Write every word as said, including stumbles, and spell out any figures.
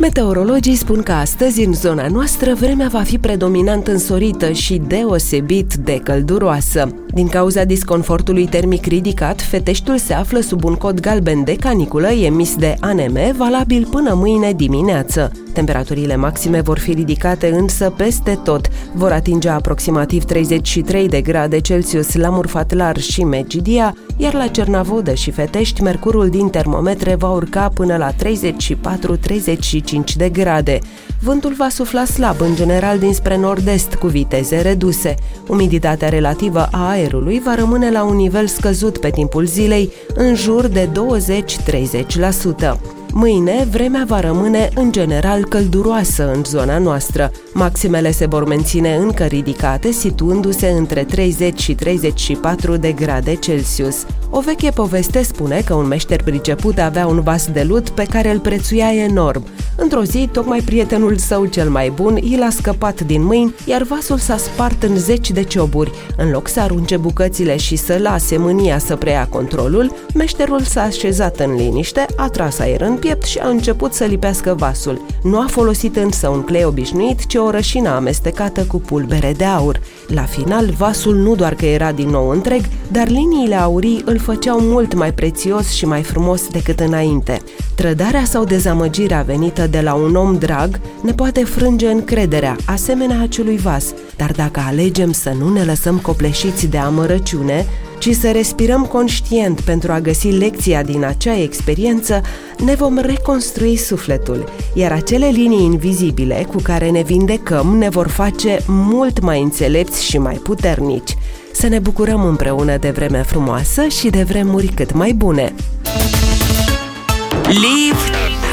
Meteorologii spun că astăzi, în zona noastră, vremea va fi predominant însorită și deosebit de călduroasă. Din cauza disconfortului termic ridicat, Feteștiul se află sub un cod galben de caniculă emis de A N M, valabil până mâine dimineață. Temperaturile maxime vor fi ridicate însă peste tot. Vor atinge aproximativ treizeci și trei de grade Celsius la Murfatlar și Megidia, iar la Cernavodă și Fetești, mercurul din termometre va urca până la treizeci și patru - treizeci și cinci de grade. Vântul va sufla slab, în general dinspre nord-est, cu viteze reduse. Umiditatea relativă a aerului va rămâne la un nivel scăzut pe timpul zilei, în jur de douăzeci - treizeci la sută. Mâine, vremea va rămâne în general călduroasă în zona noastră. Maximele se vor menține încă ridicate, situându-se între treizeci și treizeci și patru de grade Celsius. O veche poveste spune că un meșter priceput avea un vas de lut pe care îl prețuia enorm. Într-o zi, tocmai prietenul său cel mai bun i l-a scăpat din mâini, iar vasul s-a spart în zeci de cioburi. În loc să arunce bucățile și să lase mânia să preia controlul, meșterul s-a așezat în liniște, a tras aer în piept și a început să lipească vasul. Nu a folosit însă un clei obișnuit, ci o rășină amestecată cu pulbere de aur. La final, vasul nu doar că era din nou întreg, dar liniile aurii îl făceau mult mai prețios și mai frumos decât înainte. Trădarea sau dezamăgirea venită de la un om drag ne poate frânge încrederea, asemenea acelui vas, dar dacă alegem să nu ne lăsăm copleșiți de amărăciune, ci să respirăm conștient pentru a găsi lecția din acea experiență, ne vom reconstrui sufletul, iar acele linii invizibile cu care ne vindecăm ne vor face mult mai înțelepți și mai puternici. Să ne bucurăm împreună de vreme frumoasă și de vremuri cât mai bune! Live